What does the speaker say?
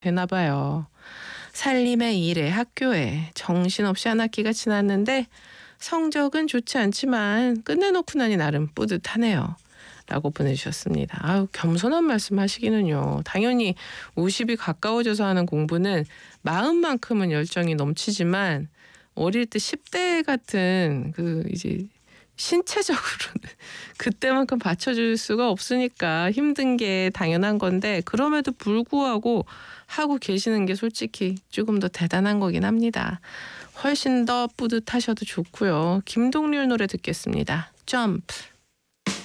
되나 봐요. 살림에 일에 학교에 정신없이 한 학기가 지났는데 성적은 좋지 않지만 끝내놓고 나니 나름 뿌듯하네요. 라고 보내주셨습니다. 아유, 겸손한 말씀 하시기는요. 당연히 50이 가까워져서 하는 공부는 마음만큼은 열정이 넘치지만 어릴 때 10대 같은 그 이제 신체적으로는 그때만큼 받쳐줄 수가 없으니까 힘든 게 당연한 건데 그럼에도 불구하고 하고 계시는 게 솔직히 조금 더 대단한 거긴 합니다. 훨씬 더 뿌듯하셔도 좋고요. 김동률 노래 듣겠습니다. 점프.